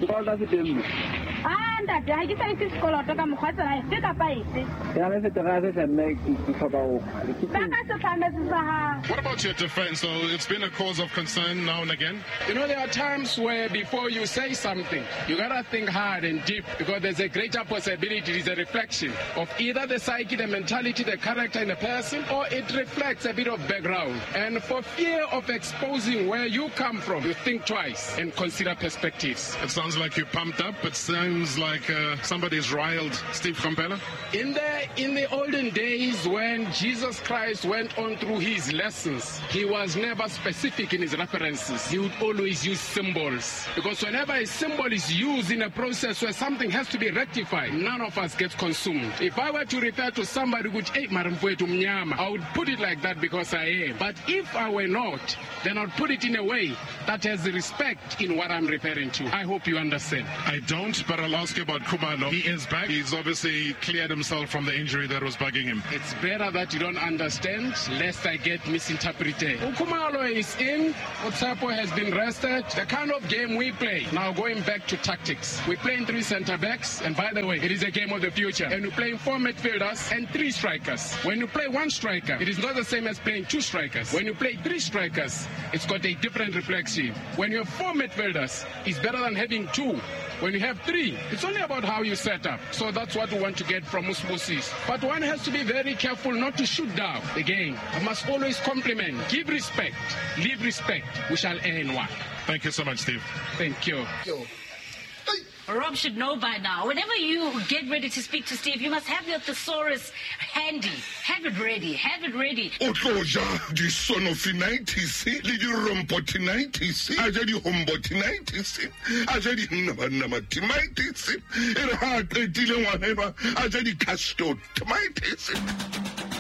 Because that's it. And that I get a physical or come hot and I sit up by it. What about your defense? So it's been a cause of concern now and again. You know, there are times where before you say something, you gotta think hard and deep, because there's a greater possibility it is a reflection of either the psyche, the mentality, the character in a person, or it reflects a bit of background. And for fear of exposing where you come from, you think twice and consider perspectives. It sounds like you're pumped up. It sounds like somebody's riled Steve Komphela. In the olden days when Jesus Christ went on through his lessons, he was never specific in his references. He would always use symbols. Because whenever a symbol is used in a process where something has to be rectified, none of us gets consumed. If I were to refer to somebody which, I would put it like that because I am. But if I were not, then I'd put it in a way that has respect in what I'm referring to. I hope you understand. I don't, but I'll ask you about Khumalo. He is back. He's obviously cleared himself from the injury that was bugging him. It's better that you don't understand, lest I get misinterpreted. Khumalo is in. Otsapo has been rested. The kind of game we play, now going back to tactics, we play in 3 center-backs, and by the way, it is a game of the future. And we play in 4 midfielders and 3 strikers. When you play 1 striker, it is not the same as playing 2 strikers. When you play 3 strikers, it's got a different reflection. When you have 4 midfielders, it's better than having 2. When you have 3, it's only about how you set up. So that's what we want to get from Musmosis. But one has to be very careful not to shoot down the game. I must always compliment, give respect, leave respect. We shall earn one. Thank you so much, Steve. Thank you. Rob should know by now. Whenever you get ready to speak to Steve, you must have your thesaurus handy. Have it ready. Have it ready. Otloja, the son of the 90s, the rombotinitis, Ajadi hombotinaitis, Ajadi namatimitis, Erhat, Edilan, Ajadi castotomitis.